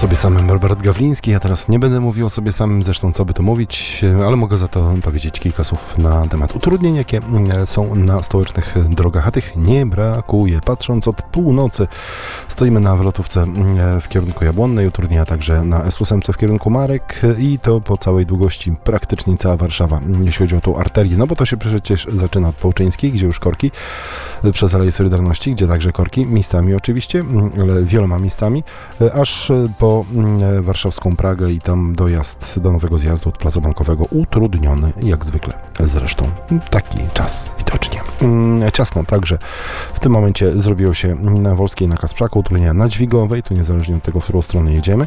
sobie samym Robert Gawliński. Ja teraz nie będę mówił o sobie samym, zresztą co by to mówić, ale mogę za to powiedzieć kilka słów na temat utrudnień, jakie są na stołecznych drogach, a tych nie brakuje. Patrząc od północy, stoimy na wylotówce w kierunku Jabłonnej, utrudnienia także na S8 w kierunku Marek i to po całej długości praktycznie cała Warszawa, jeśli chodzi o tą arterię, no bo to się przecież zaczyna od Połczyńskiej, gdzie już korki, przez Aleję Solidarności, gdzie także korki, miejscami oczywiście, ale wieloma miejscami, aż po warszawską Pragę i tam dojazd do nowego zjazdu od Placu Bankowego utrudniony, jak zwykle. Zresztą taki czas widocznie. Ciasno także w tym momencie zrobiło się na Wolskiej, na Kasprzaku, utrudnienia na Dźwigowej, tu niezależnie od tego, w którą stronę jedziemy.